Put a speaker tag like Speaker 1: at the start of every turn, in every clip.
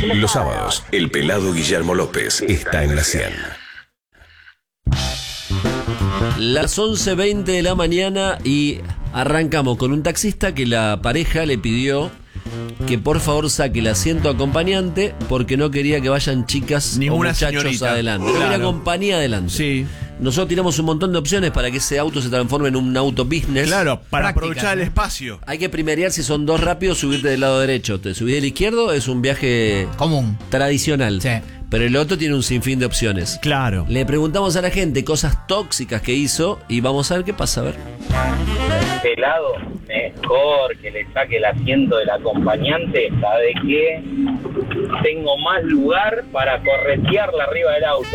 Speaker 1: Los sábados, el pelado Guillermo López está en la 100.
Speaker 2: Las 11:20 de la mañana y arrancamos con un taxista que la pareja le pidió que por favor saque el asiento acompañante porque no quería que vayan chicas
Speaker 3: ni
Speaker 2: o
Speaker 3: una
Speaker 2: muchachos
Speaker 3: señorita
Speaker 2: adelante. No
Speaker 3: claro.
Speaker 2: quería compañía adelante.
Speaker 3: Sí.
Speaker 2: Nosotros tiramos un montón de opciones para que ese auto se transforme en un auto business.
Speaker 3: Claro, para
Speaker 4: Práctica,
Speaker 3: aprovechar
Speaker 4: ¿no?
Speaker 3: el espacio.
Speaker 2: Hay que primerear si son dos rápidos, subirte del lado derecho. Te subís del izquierdo, es un viaje
Speaker 4: Común.
Speaker 2: tradicional.
Speaker 4: Sí.
Speaker 2: Pero el otro tiene un sinfín de opciones.
Speaker 3: Claro.
Speaker 2: Le preguntamos a la gente cosas tóxicas que hizo y vamos a ver qué pasa. A ver.
Speaker 5: Pelado, mejor que le saque el asiento del acompañante. ¿Sabe qué? Tengo más lugar para corretearla arriba del auto.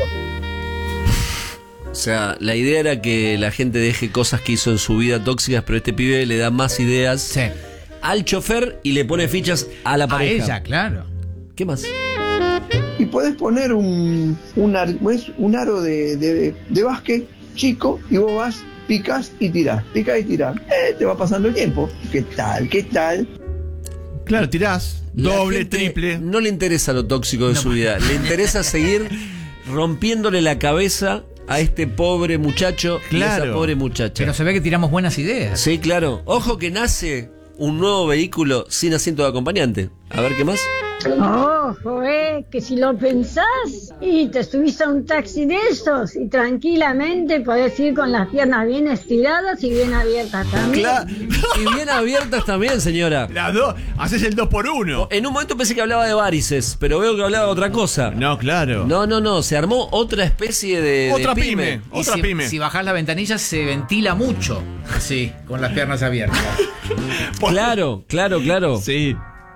Speaker 2: O sea, la idea era que la gente deje cosas que hizo en su vida tóxicas, pero este pibe le da más ideas
Speaker 4: Sí.
Speaker 2: al chofer y le pone fichas a la
Speaker 4: A
Speaker 2: pareja.
Speaker 4: ella, claro.
Speaker 2: ¿Qué más?
Speaker 6: Y podés poner un aro de básquet chico y vos vas, picás y tirás, picás y tirás. Te va pasando el tiempo. ¿Qué tal? ¿Qué tal?
Speaker 3: Claro, tirás
Speaker 2: La
Speaker 3: doble,
Speaker 2: gente
Speaker 3: triple.
Speaker 2: No le interesa lo tóxico de su vida. Le interesa seguir rompiéndole la cabeza a este pobre muchacho y a esa
Speaker 3: Claro.
Speaker 2: pobre muchacha.
Speaker 4: Pero se ve que tiramos buenas ideas.
Speaker 2: Sí, claro. Ojo que nace un nuevo vehículo sin asiento de acompañante. A ver qué más.
Speaker 7: Ojo, que si lo pensás y te subís a un taxi de esos y tranquilamente podés ir con las piernas bien estiradas y bien abiertas también.
Speaker 2: Claro. Y bien abiertas también, señora.
Speaker 3: Las dos, haces el 2x1.
Speaker 2: En un momento pensé que hablaba de varices, pero veo que hablaba de otra cosa.
Speaker 3: No, claro.
Speaker 2: No, se armó otra especie de
Speaker 3: Otra
Speaker 2: de
Speaker 3: pyme.
Speaker 4: Y
Speaker 3: Otra
Speaker 4: si,
Speaker 3: pyme.
Speaker 4: si bajás la ventanilla se ventila mucho. Así, con las piernas abiertas.
Speaker 2: Claro.
Speaker 3: Sí.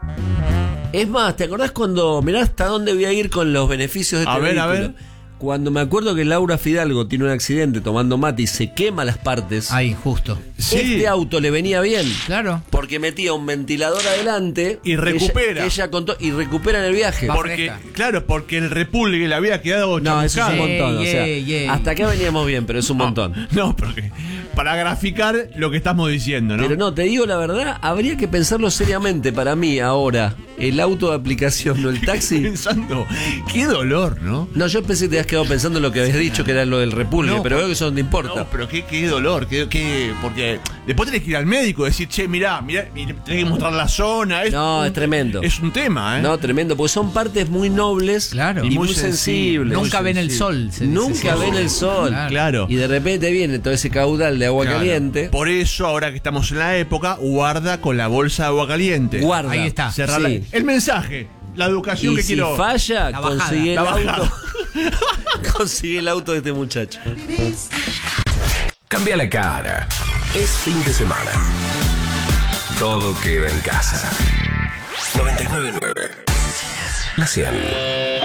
Speaker 2: Es más, ¿te acordás cuando, mirá hasta dónde voy a ir con los beneficios de este
Speaker 3: A ver,
Speaker 2: vehículo? Cuando me acuerdo que Laura Fidalgo tiene un accidente tomando mate y se quema las partes,
Speaker 4: Ahí, justo.
Speaker 3: Sí.
Speaker 2: este auto le venía bien.
Speaker 4: Claro.
Speaker 2: Porque metía un ventilador adelante
Speaker 3: Y recupera.
Speaker 2: que ella contó, y recupera en el viaje.
Speaker 4: Va
Speaker 3: Porque,
Speaker 4: fresca.
Speaker 3: claro, porque el repulgue le había quedado
Speaker 2: No, eso es un
Speaker 3: chamuscado.
Speaker 2: montón. O sea,
Speaker 4: Yeah.
Speaker 2: hasta acá veníamos bien, pero es un montón.
Speaker 3: No, porque para graficar lo que estamos diciendo, ¿no?
Speaker 2: Pero no, te digo la verdad, habría que pensarlo seriamente para mí ahora. El auto de aplicación, no el taxi.
Speaker 3: Pensando, qué dolor, ¿no?
Speaker 2: No, yo pensé que te habías quedado pensando en lo que habías dicho, que era lo del repulgue,
Speaker 3: No,
Speaker 2: pero veo que eso no te importa.
Speaker 3: No, pero qué dolor, porque después tenés que ir al médico y decir, che, mirá, y tenés que mostrar la zona.
Speaker 2: No, es tremendo.
Speaker 3: Es un tema, ¿eh?
Speaker 2: No, tremendo, porque son partes muy nobles
Speaker 4: Claro.
Speaker 2: y
Speaker 3: Y
Speaker 2: muy
Speaker 3: muy
Speaker 2: sensibles.
Speaker 4: Nunca ven el sol. se dice.
Speaker 2: Nunca ven el sol.
Speaker 3: Claro.
Speaker 2: Y de repente viene todo ese caudal de agua
Speaker 3: Claro.
Speaker 2: caliente.
Speaker 3: Por eso, ahora que estamos en la época, guarda con la bolsa de agua caliente.
Speaker 2: Guarda.
Speaker 4: Ahí está.
Speaker 3: Cerrarla.
Speaker 2: Sí.
Speaker 3: El mensaje, la educación
Speaker 2: Y
Speaker 3: que
Speaker 2: si
Speaker 3: quiero.
Speaker 2: falla,
Speaker 4: La bajada,
Speaker 2: consigue el
Speaker 3: la bajada.
Speaker 2: auto. Consigue el auto de este muchacho.
Speaker 1: Cambia la cara. Es fin de semana. Todo queda en casa. 99.9. La 100.